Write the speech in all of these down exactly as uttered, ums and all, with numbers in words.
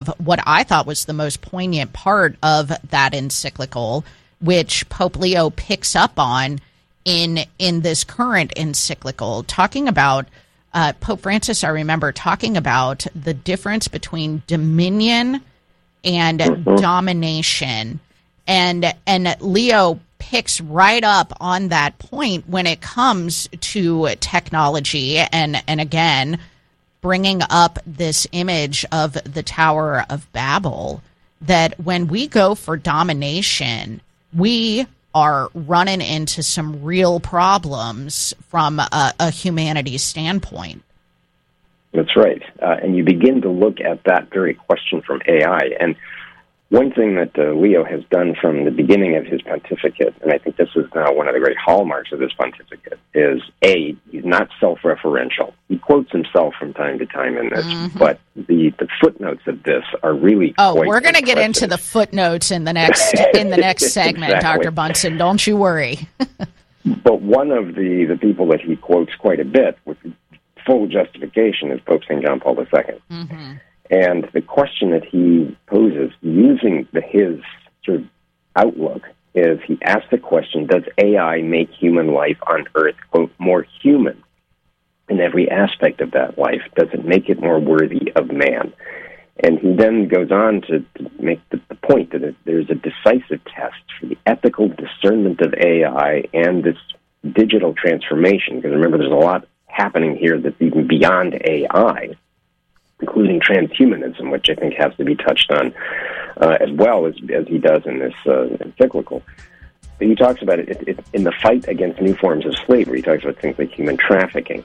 of what I thought was the most poignant part of that encyclical, which Pope Leo picks up on in in this current encyclical, talking about uh, Pope Francis, I remember talking about the difference between dominion and mm-hmm. domination. And and Leo picks right up on that point when it comes to technology and, and again, bringing up this image of the Tower of Babel, that when we go for domination, we are running into some real problems from a, a humanities standpoint. That's right. Uh, and you begin to look at that very question from A I. And one thing that uh, Leo has done from the beginning of his pontificate, and I think this is now one of the great hallmarks of this pontificate, is A, he's not self-referential. He quotes himself from time to time in this, mm-hmm. but the, the footnotes of this are really Oh, quite we're going to get into the footnotes in the next in the next segment, exactly. Doctor Bunson. Don't you worry. But one of the, the people that he quotes quite a bit with full justification is Pope Saint John Paul the Second. Mm-hmm. And the question that he poses, using the, his sort of outlook, is he asks the question, does A I make human life on Earth, quote, more human in every aspect of that life? Does it make it more worthy of man? And he then goes on to, to make the, the point that it, there's a decisive test for the ethical discernment of A I and this digital transformation, because remember, there's a lot happening here that's even beyond A I, including transhumanism, which I think has to be touched on uh, as well as, as he does in this uh, encyclical. But he talks about it, it, it in the fight against new forms of slavery. He talks about things like human trafficking.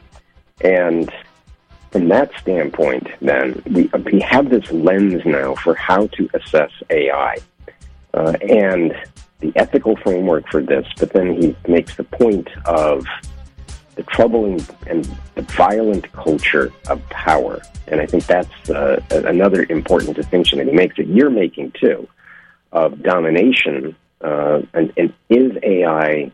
And from that standpoint, then, we, we have this lens now for how to assess A I uh, and the ethical framework for this. But then he makes the point of the troubling and the violent culture of power. And I think that's uh, another important distinction that he makes, that you're making too, of domination. Uh, and, and is A I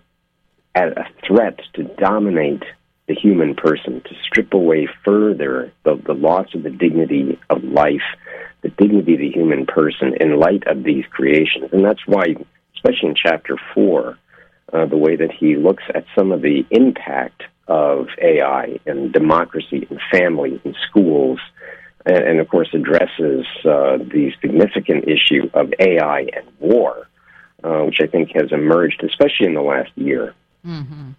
a threat to dominate the human person, to strip away further the, the loss of the dignity of life, the dignity of the human person in light of these creations? And that's why, especially in chapter four, Uh, the way that he looks at some of the impact of A I and democracy and family and schools, and, and of course addresses uh, the significant issue of A I and war, uh, which I think has emerged, especially in the last year. Mm-hmm.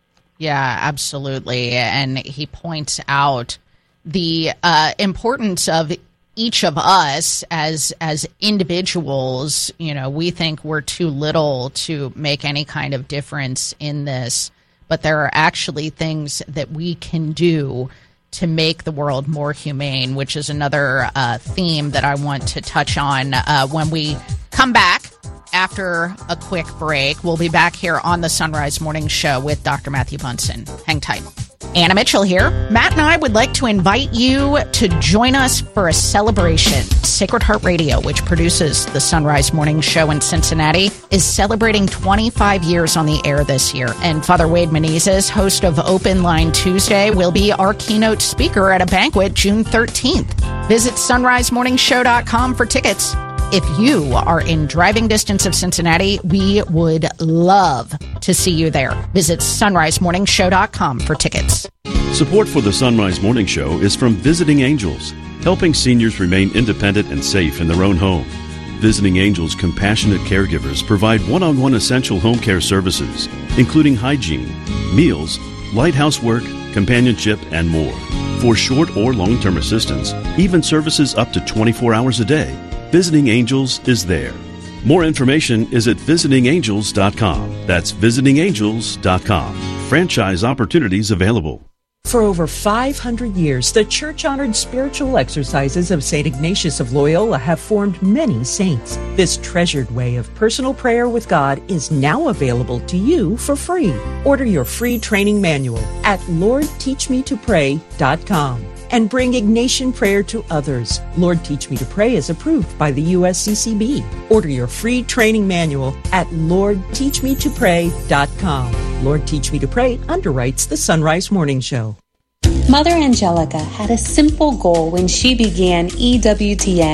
Yeah, absolutely. And he points out the uh, importance of each of us as as individuals. You know, we think we're too little to make any kind of difference in this, but there are actually things that we can do to make the world more humane, which is another uh, theme that I want to touch on uh, when we come back after a quick break. We'll be back here on the Sunrise Morning Show with Doctor Matthew Bunson. Hang tight. Anna Mitchell here. Matt and I would like to invite you to join us for a celebration. Sacred Heart Radio, which produces the Sunrise Morning Show in Cincinnati, is celebrating twenty-five years on the air this year. And Father Wade Menezes, host of Open Line Tuesday, will be our keynote speaker at a banquet June thirteenth. Visit sunrise morning show dot com for tickets. If you are in driving distance of Cincinnati, we would love to see you there. Visit sunrise morning show dot com for tickets. Support for the Sunrise Morning Show is from Visiting Angels, helping seniors remain independent and safe in their own home. Visiting Angels compassionate caregivers provide one-on-one essential home care services, including hygiene, meals, light housework, companionship, and more. For short or long-term assistance, even services up to twenty-four hours a day, Visiting Angels is there. More information is at visiting angels dot com. That's visiting angels dot com. Franchise opportunities available. For over five hundred years, the church-honored spiritual exercises of Saint Ignatius of Loyola have formed many saints. This treasured way of personal prayer with God is now available to you for free. Order your free training manual at lord teach me to pray dot com. And bring Ignatian prayer to others. Lord Teach Me to Pray is approved by the U S C C B. Order your free training manual at lord teach me to pray dot com. Lord Teach Me to Pray underwrites the Sunrise Morning Show. Mother Angelica had a simple goal when she began E W T N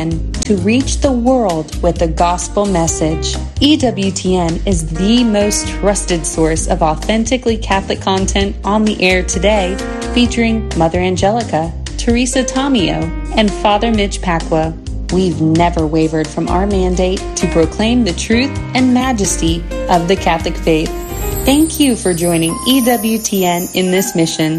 to reach the world with the gospel message. E W T N is the most trusted source of authentically Catholic content on the air today, featuring Mother Angelica, Teresa Tomeo, and Father Mitch Pacwa. We've never wavered from our mandate to proclaim the truth and majesty of the Catholic faith. Thank you for joining E W T N in this mission.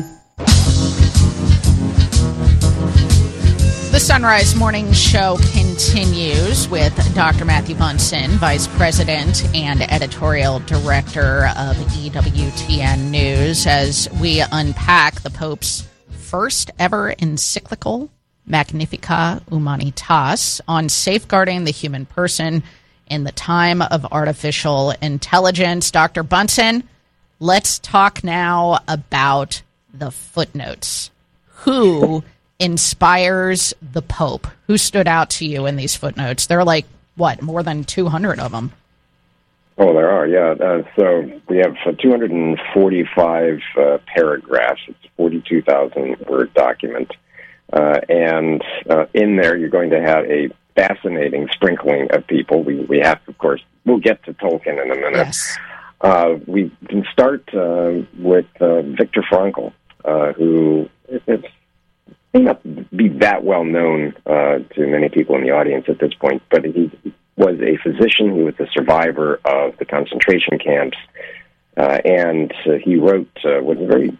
The Sunrise Morning Show continues with Doctor Matthew Bunson, Vice President and Editorial Director of E W T N News, as we unpack the Pope's first ever encyclical, Magnificat Humanitas, on safeguarding the human person in the time of artificial intelligence. Doctor Bunson, let's talk now about the footnotes. Who inspires the Pope? Who stood out to you in these footnotes? There are like, what, more than two hundred of them? Oh, there are, yeah. Uh, so we have a two hundred forty-five uh, paragraphs. It's a forty-two thousand word document. Uh, and uh, in there, you're going to have a fascinating sprinkling of people. We we have, of course, we'll get to Tolkien in a minute. Yes. Uh, we can start uh, with uh, Viktor Frankl, uh, who is, may not be that well known uh, to many people in the audience at this point, but he was a physician. He was a survivor of the concentration camps, uh, and uh, he wrote uh, what was a very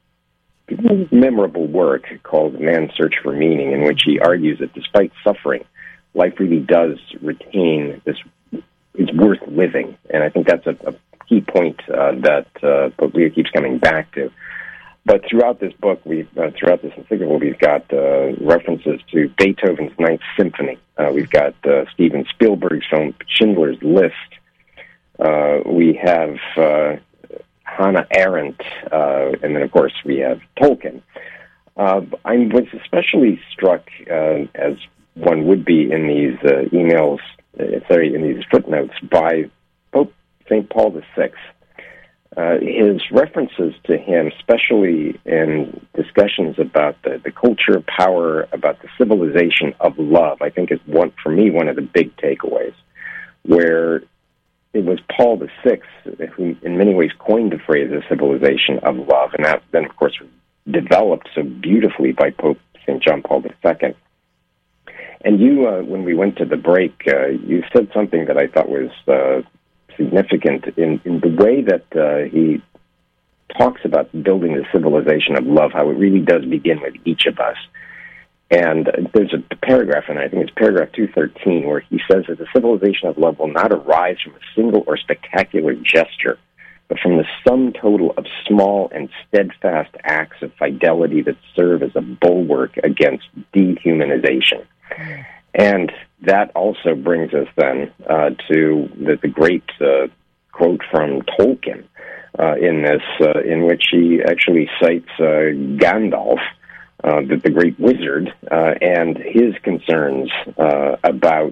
memorable work called Man's Search for Meaning, in which he argues that despite suffering, life really does retain this, it's worth living. And I think that's a, a key point uh, that uh, Pope Leo keeps coming back to. But throughout this book, we've, uh, throughout this encyclical, we've got uh, references to Beethoven's Ninth Symphony. Uh, we've got uh, Steven Spielberg's film Schindler's List. Uh, we have uh, Hannah Arendt, uh, and then, of course, we have Tolkien. Uh, I was especially struck, uh, as one would be in these uh, emails, uh, sorry, in these footnotes, by Pope Saint Paul the Sixth. Uh, his references to him, especially in discussions about the, the culture, power, about the civilization of love, I think is, one for me, one of the big takeaways, where it was Paul the Sixth who, in many ways, coined the phrase "the civilization of love," and that then, of course, was developed so beautifully by Pope Saint John Paul the Second. And you, uh, when we went to the break, uh, you said something that I thought was uh, significant in, in the way that uh, he talks about building the civilization of love, how it really does begin with each of us. And there's a paragraph, and I think it's paragraph two thirteen, where he says that the civilization of love will not arise from a single or spectacular gesture, but from the sum total of small and steadfast acts of fidelity that serve as a bulwark against dehumanization. Mm. And that also brings us then uh, to the, the great uh, quote from Tolkien uh, in this, uh, in which he actually cites uh, Gandalf, Uh, the, the great wizard, uh, and his concerns uh, about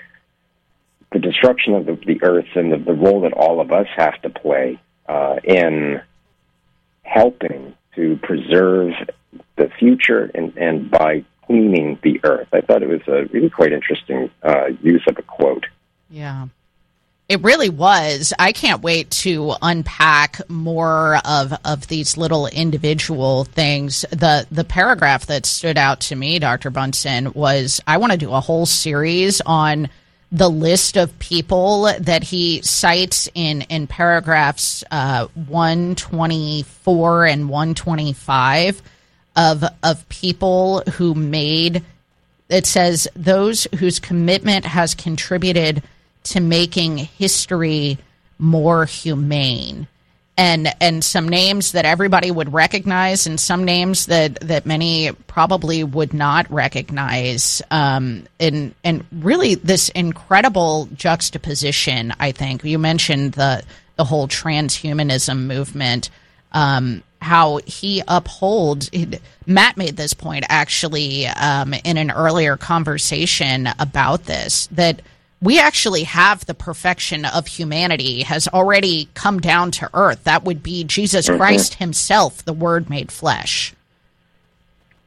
the destruction of the, the earth and the, the role that all of us have to play uh, in helping to preserve the future and, and by cleaning the earth. I thought it was a really quite interesting uh, use of a quote. Yeah. It really was. I can't wait to unpack more of of these little individual things. The the paragraph that stood out to me, Doctor Bunson, was I want to do a whole series on the list of people that he cites in, in paragraphs uh, one twenty-four and one twenty-five of of people who made, it says, those whose commitment has contributed to making history more humane. And and some names that everybody would recognize and some names that, that many probably would not recognize. Um, and, and really this incredible juxtaposition, I think. You mentioned the, the whole transhumanism movement, um, how he upholds. Matt made this point, actually, um, in an earlier conversation about this, that we actually have the perfection of humanity has already come down to earth. That would be Jesus Christ himself, the Word made flesh.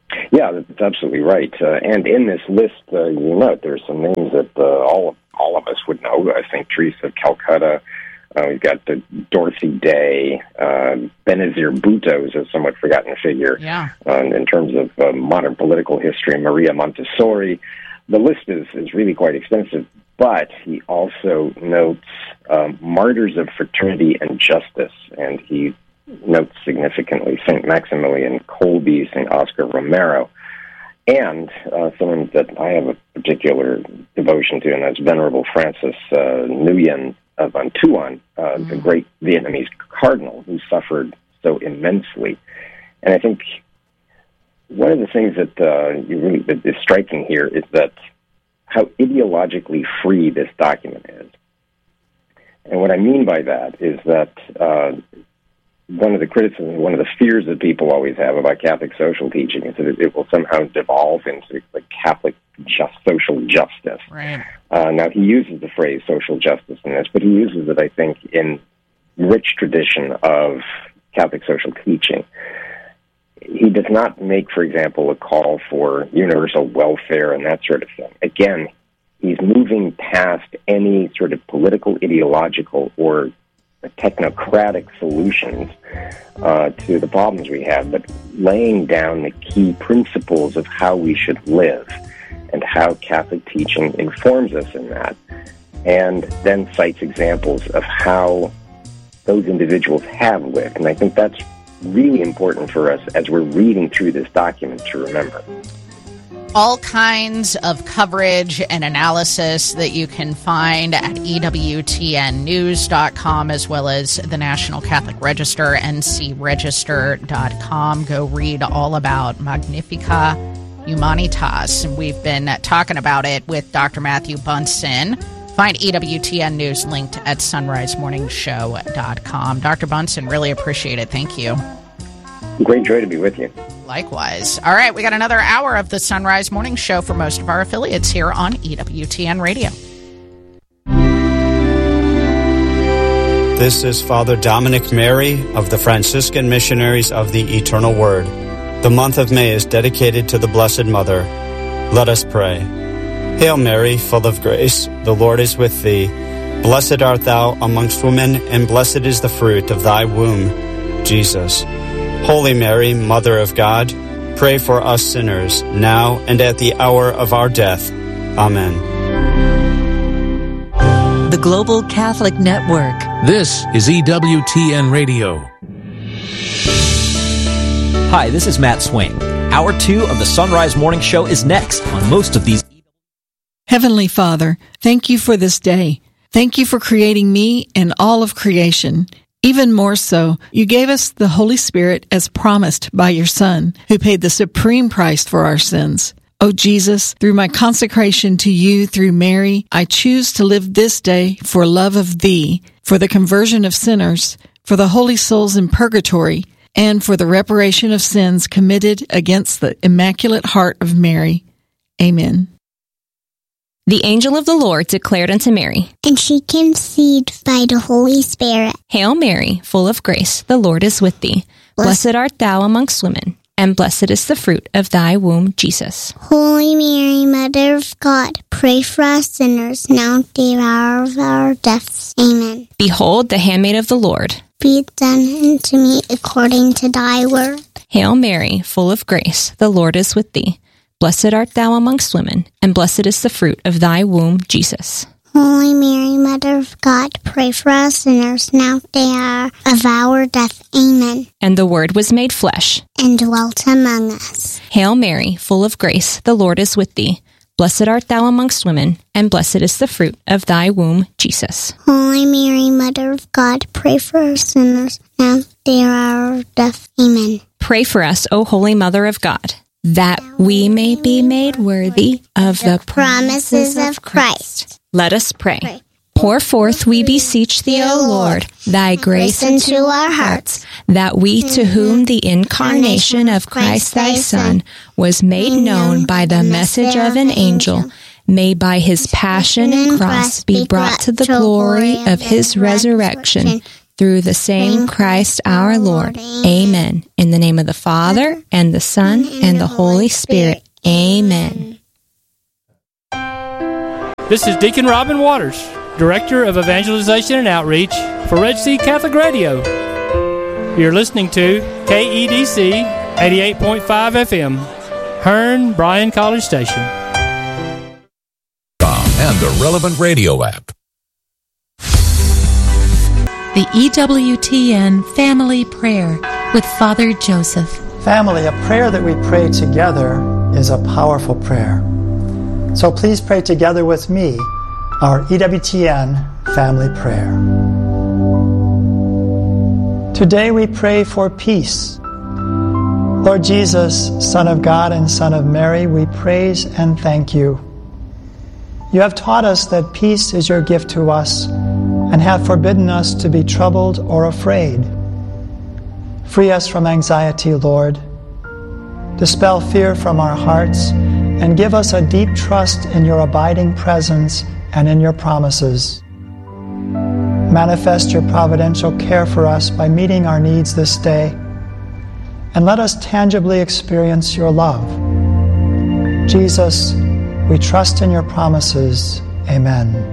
Yeah, that's absolutely right. Uh, and in this list, uh, you note there's some names that uh, all of, all of us would know. I think Teresa of Calcutta. Uh, we've got uh, Dorothy Day, uh, Benazir Bhutto is a somewhat forgotten figure yeah. uh, in terms of uh, modern political history. Maria Montessori. The list is, is really quite extensive, but he also notes um, martyrs of fraternity and justice, and he notes significantly Saint Maximilian Kolbe, Saint Oscar Romero, and uh, someone that I have a particular devotion to, and that's Venerable Francis uh, Nguyen of Antuan, uh, mm. the great Vietnamese cardinal who suffered so immensely. And I think one of the things that uh, you really that is striking here is that how ideologically free this document is. And what I mean by that is that uh, one of the criticisms, one of the fears that people always have about Catholic social teaching is that it will somehow devolve into like Catholic just social justice. Right. Uh, now, he uses the phrase social justice in this, but he uses it, I think, in rich tradition of Catholic social teaching. He does not make, for example, a call for universal welfare and that sort of thing. Again, he's moving past any sort of political, ideological, or technocratic solutions uh, to the problems we have, but laying down the key principles of how we should live and how Catholic teaching informs us in that, and then cites examples of how those individuals have lived. And I think that's really important for us as we're reading through this document to remember. All kinds of coverage and analysis that you can find at E W T N news dot com, as well as the National Catholic Register, N C register dot com. Go read all about Magnificat Humanitas. We've been talking about it with Doctor Matthew Bunson. Find E W T N News linked at sunrise morning show dot com. Doctor Bunson, really appreciate it. Thank you. Great joy to be with you. Likewise. All right, we got another hour of the Sunrise Morning Show for most of our affiliates here on E W T N Radio. This is Father Dominic Mary of the Franciscan Missionaries of the Eternal Word. The month of May is dedicated to the Blessed Mother. Let us pray. Hail Mary, full of grace, the Lord is with thee. Blessed art thou amongst women, and blessed is the fruit of thy womb, Jesus. Holy Mary, Mother of God, pray for us sinners, now and at the hour of our death. Amen. The Global Catholic Network. This is E W T N Radio. Hi, this is Matt Swain. Hour two of the Sunrise Morning Show is next on most of these. Heavenly Father, thank you for this day. Thank you for creating me and all of creation. Even more so, you gave us the Holy Spirit as promised by your Son, who paid the supreme price for our sins. O Jesus, through my consecration to you through Mary, I choose to live this day for love of thee, for the conversion of sinners, for the holy souls in purgatory, and for the reparation of sins committed against the Immaculate Heart of Mary. Amen. The angel of the Lord declared unto Mary, and she conceived by the Holy Spirit. Hail Mary, full of grace, the Lord is with thee. Blessed, blessed art thou amongst women, and blessed is the fruit of thy womb, Jesus. Holy Mary, Mother of God, pray for us sinners, now at the hour of our deaths. Amen. Behold, the handmaid of the Lord. Be it done unto me according to thy word. Hail Mary, full of grace, the Lord is with thee. Blessed art thou amongst women, and blessed is the fruit of thy womb, Jesus. Holy Mary, Mother of God, pray for us sinners, now at the hour of our death. Amen. And the Word was made flesh, and dwelt among us. Hail Mary, full of grace, the Lord is with thee. Blessed art thou amongst women, and blessed is the fruit of thy womb, Jesus. Holy Mary, Mother of God, pray for us sinners, now at the hour of death. Amen. Pray for us, O Holy Mother of God, that we may be made worthy of the promises of Christ. Let us pray. pray. Pour forth, we beseech thee, O Lord, thy grace into our hearts, that we, to whom the incarnation of Christ thy Son was made known by the message of an angel, may by his passion and cross be brought to the glory of his resurrection, through the same Christ our Lord. Amen. In the name of the Father, and the Son, and the Holy Spirit. Amen. This is Deacon Robin Waters, Director of Evangelization and Outreach for Red Sea Catholic Radio. You're listening to K E D C eighty-eight point five F M, Hearn Bryan College Station. And the relevant radio app. The E W T N Family Prayer with Father Joseph. Family, a prayer that we pray together is a powerful prayer. So please pray together with me our E W T N Family Prayer. Today we pray for peace. Lord Jesus, Son of God and Son of Mary, we praise and thank you. You have taught us that peace is your gift to us, and have forbidden us to be troubled or afraid. Free us from anxiety, Lord. Dispel fear from our hearts, and give us a deep trust in your abiding presence and in your promises. Manifest your providential care for us by meeting our needs this day, and let us tangibly experience your love. Jesus, we trust in your promises. Amen.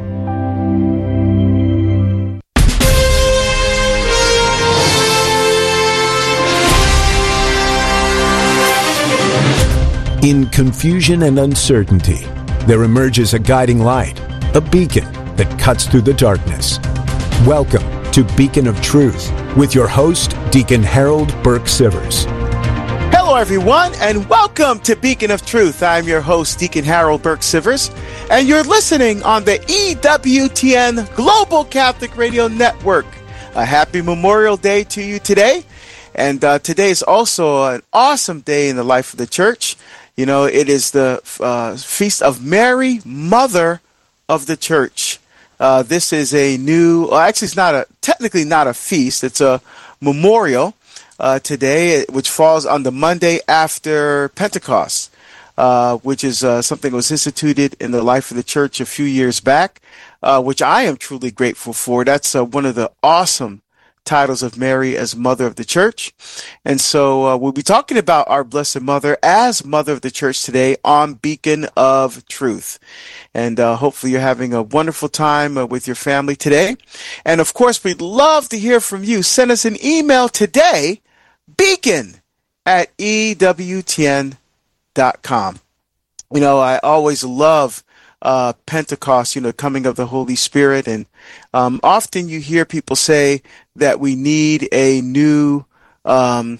In confusion and uncertainty, there emerges a guiding light, a beacon that cuts through the darkness. Welcome to Beacon of Truth with your host, Deacon Harold Burke-Sivers. Hello, everyone, and welcome to Beacon of Truth. I'm your host, Deacon Harold Burke-Sivers, and you're listening on the E W T N Global Catholic Radio Network. A happy Memorial Day to you today, and uh, today is also an awesome day in the life of the church. You know, it is the uh, Feast of Mary, Mother of the Church. Uh, this is a new, well, actually it's not a, technically not a feast, it's a memorial uh, today, which falls on the Monday after Pentecost, uh, which is uh, something that was instituted in the life of the church a few years back, uh, which I am truly grateful for. That's uh, one of the awesome titles of Mary as Mother of the Church. And so uh, we'll be talking about our Blessed Mother as Mother of the Church today on Beacon of Truth. And uh, hopefully you're having a wonderful time uh, with your family today. And of course, we'd love to hear from you. Send us an email today, beacon at E W T N dot com. You know, I always love Uh, Pentecost, you know, coming of the Holy Spirit. And um, often you hear people say that we need a new um,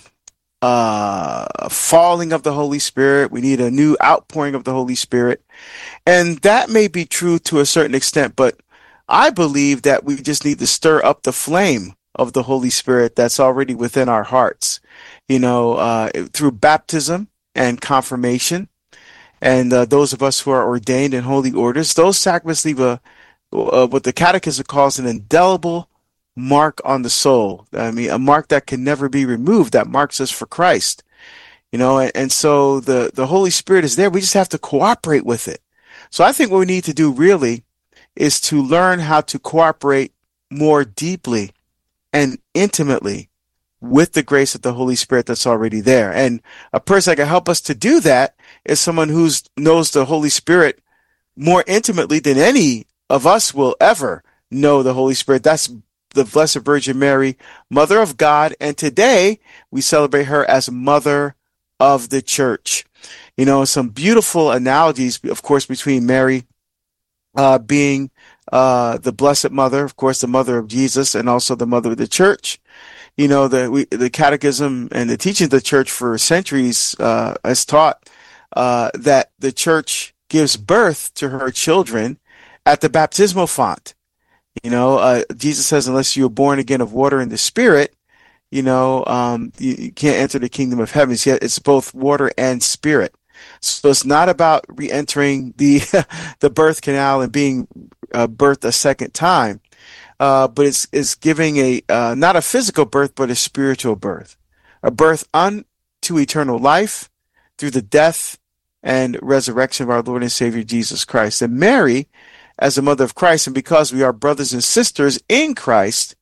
uh, falling of the Holy Spirit. We need a new outpouring of the Holy Spirit. And that may be true to a certain extent, but I believe that we just need to stir up the flame of the Holy Spirit that's already within our hearts, you know, uh, through baptism and confirmation. And uh, those of us who are ordained in holy orders, those sacraments leave a uh, what the Catechism calls an indelible mark on the soul. I mean, a mark that can never be removed, that marks us for Christ. You know, and, and so the, the Holy Spirit is there. We just have to cooperate with it. So I think what we need to do really is to learn how to cooperate more deeply and intimately with the grace of the Holy Spirit that's already there. And a person that can help us to do that is someone who knows the Holy Spirit more intimately than any of us will ever know the Holy Spirit. That's the Blessed Virgin Mary, Mother of God. And today we celebrate her as Mother of the Church. You know, some beautiful analogies, of course, between Mary uh, being uh, the Blessed Mother, of course, the Mother of Jesus, and also the Mother of the Church. You know, the we, the Catechism and the teaching of the Church for centuries uh, has taught uh, that the Church gives birth to her children at the baptismal font. You know, uh, Jesus says, unless you are born again of water and the Spirit, you know, um, you, you can't enter the kingdom of heaven. Yet it's both water and spirit. So it's not about re-entering the the birth canal and being uh, birthed a second time. Uh, but it's, it's giving a, uh, not a physical birth, but a spiritual birth, a birth unto eternal life through the death and resurrection of our Lord and Savior, Jesus Christ. And Mary, as the mother of Christ, and because we are brothers and sisters in Christ,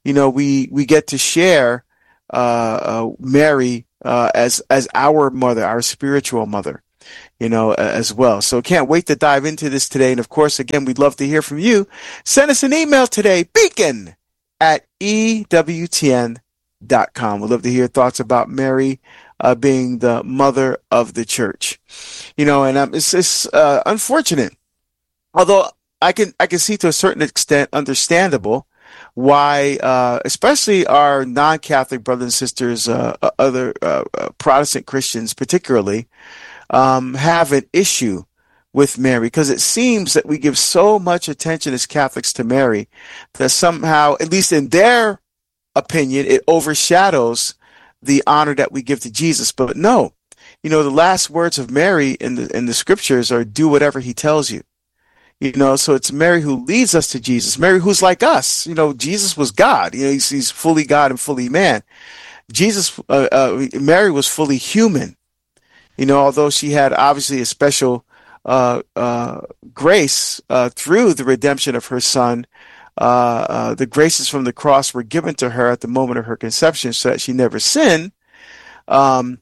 you know, we, we get to share uh, uh, Mary uh, as as our mother, our spiritual mother, you know, as well. So can't wait to dive into this today. And of course, again, we'd love to hear from you. Send us an email today, beacon at E W T N dot com. We'd love to hear thoughts about Mary uh, being the mother of the church. You know, and um, it's, it's uh, unfortunate, although I can I can see to a certain extent understandable why, uh, especially our non-Catholic brothers and sisters, uh, other uh, uh, Protestant Christians particularly, um, have an issue with Mary, because it seems that we give so much attention as Catholics to Mary that somehow, at least in their opinion, it overshadows the honor that we give to Jesus. But no, you know, the last words of Mary in the in the scriptures are, do whatever he tells you. You know, so it's Mary who leads us to Jesus. Mary who's like us. You know, Jesus was God. You know, he's, he's fully God and fully man. Jesus, uh, uh, Mary was fully human. You know, although she had obviously a special uh, uh, grace uh, through the redemption of her son. Uh, uh, the graces from the cross were given to her at the moment of her conception so that she never sinned. Um,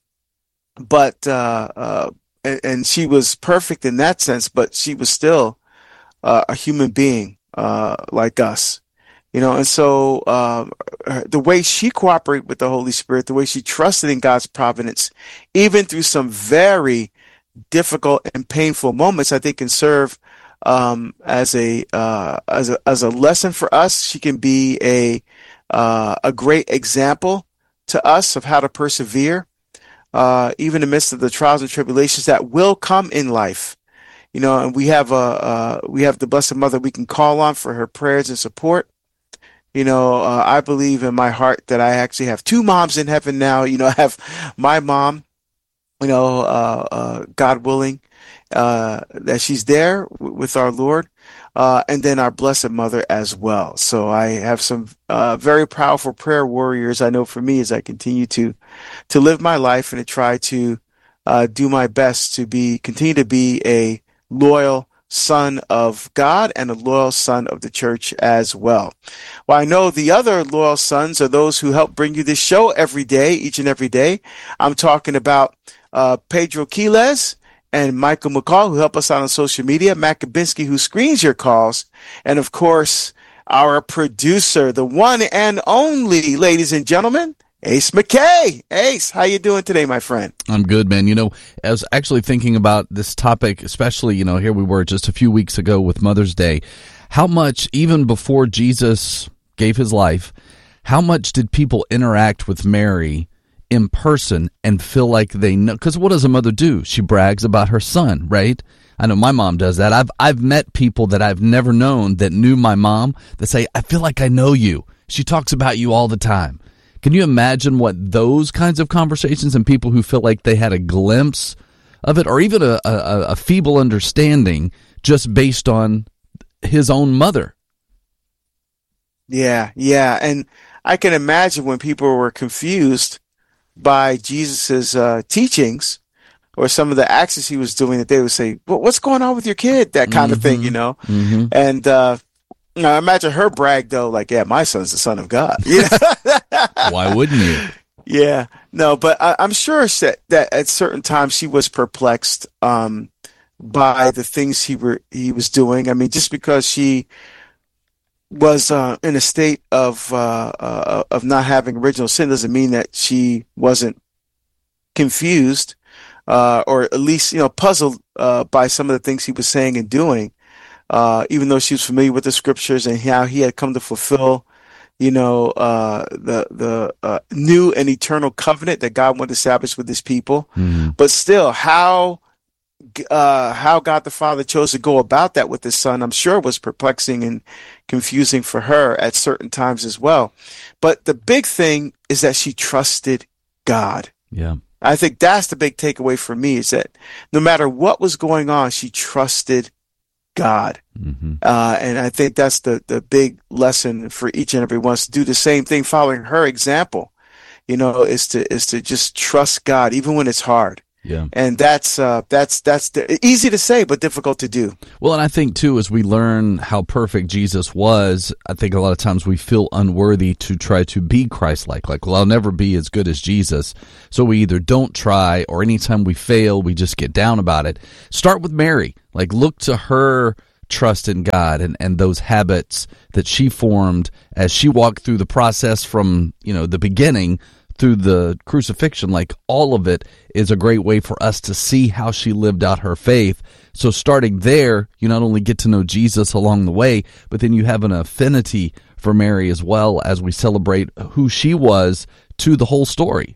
but, uh, uh, and, and she was perfect in that sense, but she was still uh, a human being, uh, like us, you know, and so, um, the way she cooperated with the Holy Spirit, the way she trusted in God's providence, even through some very difficult and painful moments, I think can serve um, as a, uh, as a, as a lesson for us. She can be a, uh, a great example to us of how to persevere, uh, even in the midst of the trials and tribulations that will come in life. You know, and we have a, uh, we have the Blessed Mother we can call on for her prayers and support. You know, uh, I believe in my heart that I actually have two moms in heaven now. You know, I have my mom, you know, uh, uh, God willing, uh, that she's there w- with our Lord, uh, and then our Blessed Mother as well. So I have some, uh, very powerful prayer warriors. I know for me, as I continue to, to live my life and to try to, uh, do my best to be, continue to be a loyal son of God and a loyal son of the church as well. Well, I know the other loyal sons are those who help bring you this show every day, each and every day. I'm talking about uh, Pedro Quiles and Michael McCall, who help us out on social media, Matt Kabinski, who screens your calls, and of course, our producer, the one and only, ladies and gentlemen, Ace McKay. Ace, how you doing today, my friend? I'm good, man. You know, I was actually thinking about this topic, especially, you know, here we were just a few weeks ago with Mother's Day. How much, even before Jesus gave his life, how much did people interact with Mary in person and feel like they know? Because what does a mother do? She brags about her son, right? I know my mom does that. I've I've met people that I've never known that knew my mom that say, I feel like I know you. She talks about you all the time. Can you imagine what those kinds of conversations and people who feel like they had a glimpse of it, or even a, a, a feeble understanding just based on his own mother? Yeah, yeah. And I can imagine when people were confused by Jesus's uh, teachings or some of the actions he was doing, that they would say, well, what's going on with your kid? That kind mm-hmm. of thing, you know? Mm-hmm. And, uh, you know, imagine her brag though, like, yeah, my son's the son of God. Yeah. Why wouldn't you? Yeah, no, but I, I'm sure that, that at certain times she was perplexed um, by the things he were he was doing. I mean, just because she was uh, in a state of uh, uh, of not having original sin doesn't mean that she wasn't confused uh, or at least, you know, puzzled uh, by some of the things he was saying and doing. Uh, even though she was familiar with the scriptures and how he had come to fulfill, you know, uh, the the uh, new and eternal covenant that God wanted to establish with his people. Mm-hmm. But still, how uh, how God the Father chose to go about that with his son, I'm sure was perplexing and confusing for her at certain times as well. But the big thing is that she trusted God. Yeah. I think that's the big takeaway for me, is that no matter what was going on, she trusted God. Mm-hmm. Uh, and I think that's the, the big lesson for each and every one, to do the same thing, following her example, you know, is to, is to just trust God, even when it's hard, Yeah. And that's uh, that's that's the, easy to say, but difficult to do. Well, and I think, too, as we learn how perfect Jesus was, I think a lot of times we feel unworthy to try to be Christ-like. Like, well, I'll never be as good as Jesus. So we either don't try, or anytime we fail, we just get down about it. Start with Mary. Like, look to her trust in God and, and those habits that she formed as she walked through the process from, you know, the beginning through the crucifixion. Like, all of it is a great way for us to see how she lived out her faith. So starting there, you not only get to know Jesus along the way, but then you have an affinity for Mary as well as we celebrate who she was to the whole story.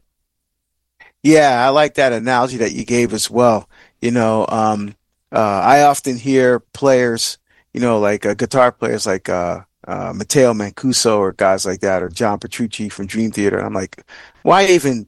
Yeah, I like that analogy that you gave as well. You know, um, uh, I often hear players, you know, like uh, guitar players like uh, uh, Matteo Mancuso or guys like that, or John Petrucci from Dream Theater. And I'm like, why even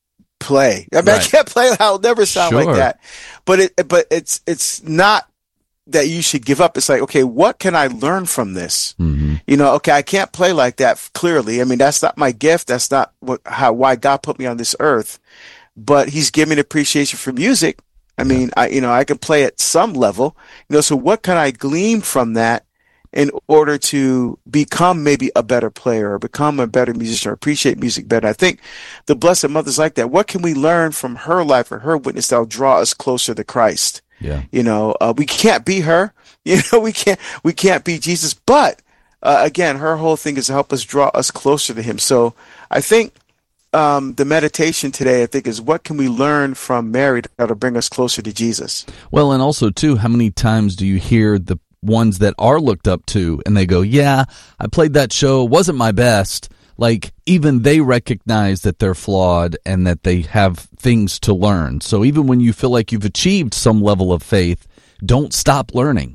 play? I mean, right. I can't play. I'll never sound Sure. like that. But it, but it's it's not that you should give up. It's like, okay, what can I learn from this? Mm-hmm. You know, okay, I can't play like that. Clearly, I mean, that's not my gift. That's not what how why God put me on this earth. But He's given me appreciation for music. I mean, I you know I can play at some level. You know, so what can I glean from that in order to become maybe a better player or become a better musician or appreciate music better? I think the Blessed Mother's like that. What can we learn from her life or her witness that'll draw us closer to Christ? Yeah. You know, uh, we can't be her. You know, we can't we can't be Jesus. But uh, again, her whole thing is to help us draw us closer to Him. So I think um, the meditation today, I think, is what can we learn from Mary that'll bring us closer to Jesus? Well, and also, too, how many times do you hear the ones that are looked up to and they go, yeah, I played that show, wasn't my best. Like, even they recognize that they're flawed and that they have things to learn. So even when you feel like you've achieved some level of faith, don't stop learning.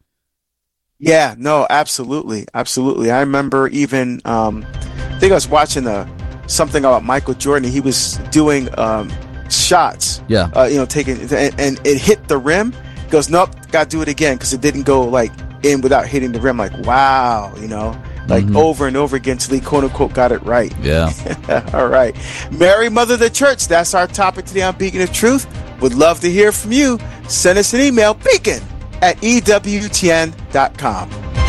Yeah, no, absolutely. Absolutely. I remember even, um, I think I was watching a, something about Michael Jordan. He was doing um, shots, Yeah. uh, you know, taking, and, and it hit the rim. He goes, nope, got to do it again because it didn't go like in without hitting the rim. Like, wow, you know, like Mhm. over and over again till he quote unquote got it right. Yeah. All right. Mary, Mother of the Church, that's our topic today on Beacon of Truth. Would love to hear from you. Send us an email, beacon at E W T N dot com.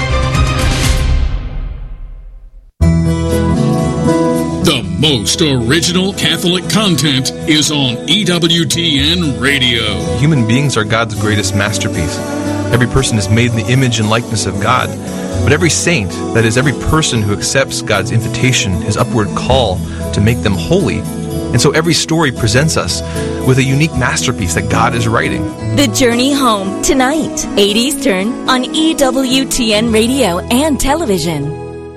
The most original Catholic content is on E W T N Radio. Human beings are God's greatest masterpiece. Every person is made in the image and likeness of God. But every saint, that is, every person who accepts God's invitation, His upward call to make them holy. And so every story presents us with a unique masterpiece that God is writing. The Journey Home, tonight, eight Eastern, on E W T N Radio and television.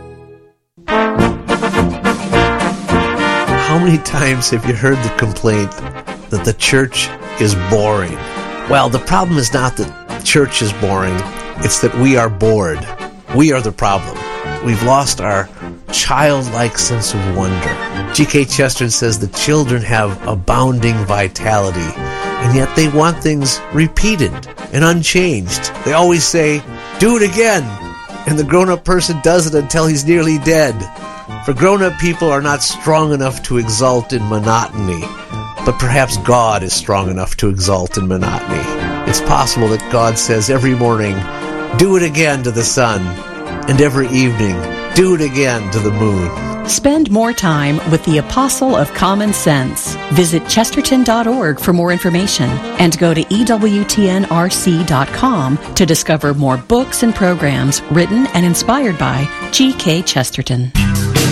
How many times have you heard the complaint that the church is boring? Well, the problem is not that church is boring, it's that we are bored. We are the problem. We've lost our childlike sense of wonder. G K Chesterton says the children have abounding vitality, and yet they want things repeated and unchanged. They always say, do it again, and the grown-up person does it until he's nearly dead. For grown-up people are not strong enough to exult in monotony, but perhaps God is strong enough to exult in monotony. It's possible that God says every morning, do it again to the sun, and every evening, do it again to the moon. Spend more time with the Apostle of Common Sense. Visit chesterton dot org for more information and go to E W T N R C dot com to discover more books and programs written and inspired by G K Chesterton.